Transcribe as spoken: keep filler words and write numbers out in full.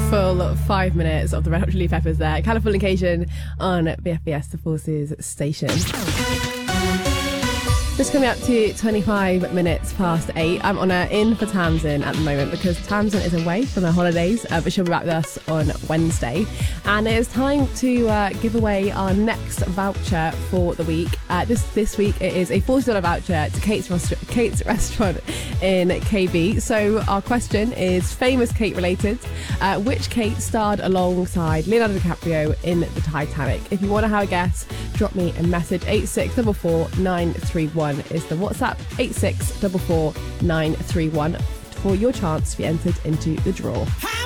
full five minutes of the Red Hot Chili Peppers there. Californication on B F B S, the Forces station. Just coming up to twenty-five minutes past eight. I'm on a in for Tamsin at the moment because Tamsin is away from her holidays, uh, but she'll be back with us on Wednesday. And it is time to uh, give away our next voucher for the week. Uh, this this week it is a forty dollars voucher to Kate's, Restru- Kate's Restaurant in K B. So our question is famous Kate related. Uh, which Kate starred alongside Leonardo DiCaprio in the Titanic? If you want to have a guess, drop me a message. eight six four four nine three one is the WhatsApp. eight six four four nine three one for your chance to be entered into the draw.